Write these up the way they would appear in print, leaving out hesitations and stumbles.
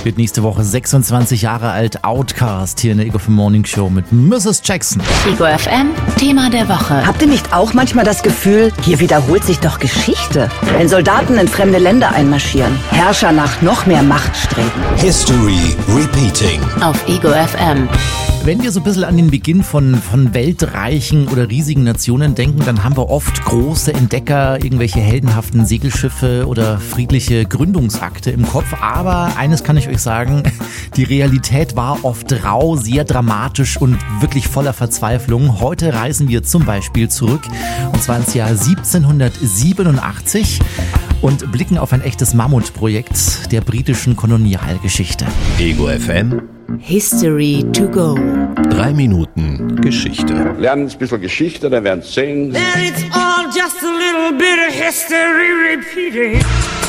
Wird nächste Woche 26 Jahre alt. Outcast hier in der Ego FM Morning Show mit Mrs. Jackson. Ego FM, Thema der Woche. Habt ihr nicht auch manchmal das Gefühl, hier wiederholt sich doch Geschichte? Wenn Soldaten in fremde Länder einmarschieren, Herrscher nach noch mehr Macht streben. History repeating. Auf Ego FM. Wenn wir so ein bisschen an den Beginn von weltreichen oder riesigen Nationen denken, dann haben wir oft große Entdecker, irgendwelche heldenhaften Segelschiffe oder friedliche Gründungsakte im Kopf. Aber eines kann ich euch sagen, die Realität war oft rau, sehr dramatisch und wirklich voller Verzweiflung. Heute reisen wir zum Beispiel zurück, und zwar ins Jahr 1787 und blicken auf ein echtes Mammutprojekt der britischen Kolonialgeschichte. Ego FM. History to go. 3 Minuten Geschichte. Lernen ein bisschen Geschichte, dann werden Sie sehen. That it's all just a little bit of history repeating.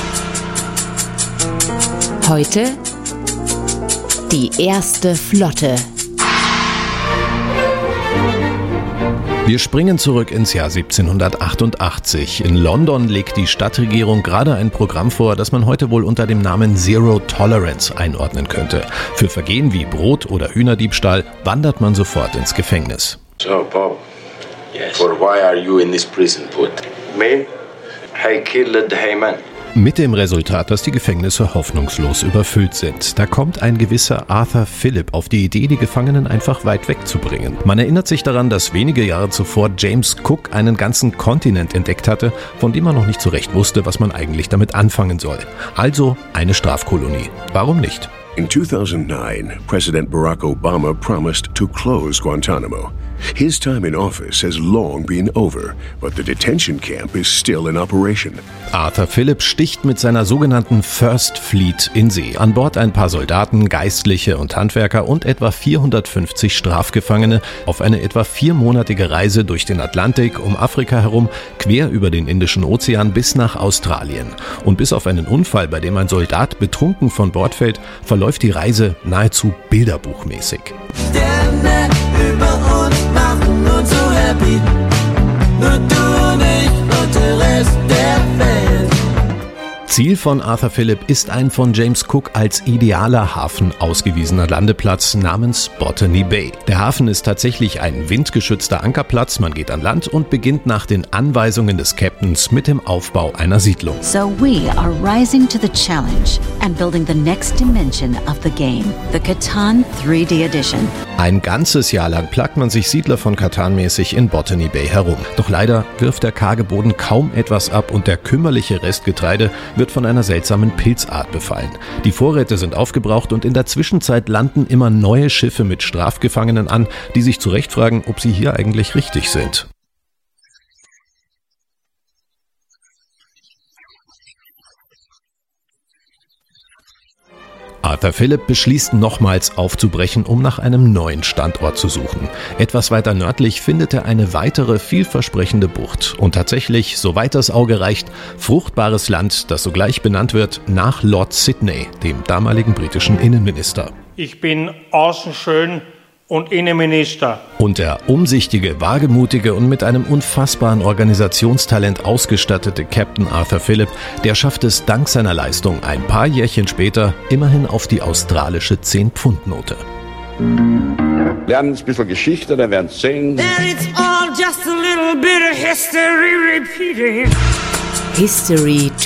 Heute die erste Flotte. Wir springen zurück ins Jahr 1788. In London legt die Stadtregierung gerade ein Programm vor, das man heute wohl unter dem Namen Zero Tolerance einordnen könnte. Für Vergehen wie Brot- oder Hühnerdiebstahl wandert man sofort ins Gefängnis. So, Bob. Yes. For why are you in this prison put? Me? I killed Heyman. Mit dem Resultat, dass die Gefängnisse hoffnungslos überfüllt sind. Da kommt ein gewisser Arthur Phillip auf die Idee, die Gefangenen einfach weit wegzubringen. Man erinnert sich daran, dass wenige Jahre zuvor James Cook einen ganzen Kontinent entdeckt hatte, von dem man noch nicht so recht wusste, was man eigentlich damit anfangen soll. Also eine Strafkolonie. Warum nicht? In 2009, President Barack Obama promised to close Guantanamo. His time in office has long been over, but the detention camp is still in operation. Arthur Phillip sticht mit seiner sogenannten First Fleet in See. An Bord ein paar Soldaten, Geistliche und Handwerker und etwa 450 Strafgefangene auf eine etwa 4-monatige Reise durch den Atlantik, um Afrika herum, quer über den Indischen Ozean bis nach Australien. Und bis auf einen Unfall, bei dem ein Soldat betrunken von Bord fällt, verläuft die Reise nahezu bilderbuchmäßig. Sterne über uns machen uns so happy. Nur du und ich und der Rest der Welt. Ziel von Arthur Phillip ist ein von James Cook als idealer Hafen ausgewiesener Landeplatz namens Botany Bay. Der Hafen ist tatsächlich ein windgeschützter Ankerplatz, man geht an Land und beginnt nach den Anweisungen des Captains mit dem Aufbau einer Siedlung. So we are rising to the challenge and building the next dimension of the game, the Catan 3D Edition. Ein ganzes Jahr lang plagt man sich Siedler von Catan mäßig in Botany Bay herum. Doch leider wirft der karge Boden kaum etwas ab und der kümmerliche Restgetreide wird von einer seltsamen Pilzart befallen. Die Vorräte sind aufgebraucht und in der Zwischenzeit landen immer neue Schiffe mit Strafgefangenen an, die sich zu Recht fragen, ob sie hier eigentlich richtig sind. Arthur Phillip beschließt nochmals aufzubrechen, um nach einem neuen Standort zu suchen. Etwas weiter nördlich findet er eine weitere, vielversprechende Bucht. Und tatsächlich, soweit das Auge reicht, fruchtbares Land, das sogleich benannt wird nach Lord Sydney, dem damaligen britischen Innenminister. Ich bin außen schön und Innenminister. Und der umsichtige, wagemutige und mit einem unfassbaren Organisationstalent ausgestattete Captain Arthur Phillip, der schafft es dank seiner Leistung ein paar Jährchen später immerhin auf die australische 10-Pfund-Note. Lernen ein bisschen Geschichte, dann werden Sie sehen. That it's all just a little bit of history repeating. History